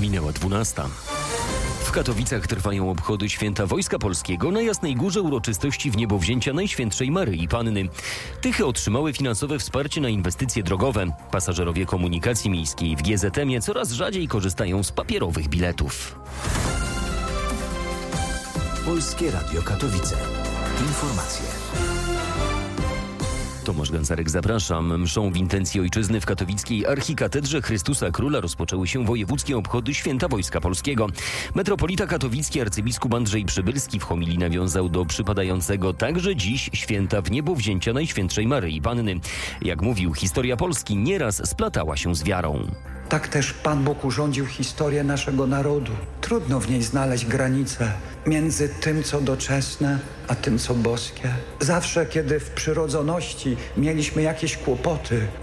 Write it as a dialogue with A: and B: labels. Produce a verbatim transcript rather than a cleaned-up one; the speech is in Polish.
A: Minęła dwunasta. W Katowicach trwają obchody Święta Wojska Polskiego. Na Jasnej Górze uroczystości wniebowzięcia Najświętszej Maryi Panny. Tychy otrzymały finansowe wsparcie na inwestycje drogowe. Pasażerowie komunikacji miejskiej w G Z M-ie coraz rzadziej korzystają z papierowych biletów.
B: Polskie Radio Katowice. Informacje.
A: Tomasz Gancarek, zapraszam. Mszą w intencji ojczyzny w katowickiej Archikatedrze Chrystusa Króla rozpoczęły się wojewódzkie obchody Święta Wojska Polskiego. Metropolita katowicki arcybiskup Andrzej Przybylski w homilii nawiązał do przypadającego także dziś święta wniebowzięcia Najświętszej Maryi Panny. Jak mówił, historia Polski nieraz splatała się z wiarą.
C: Tak też Pan Bóg urządził historię naszego narodu. Trudno w niej znaleźć granice między tym, co doczesne, a tym, co boskie. Zawsze, kiedy w przyrodzoności mieliśmy jakieś kłopoty,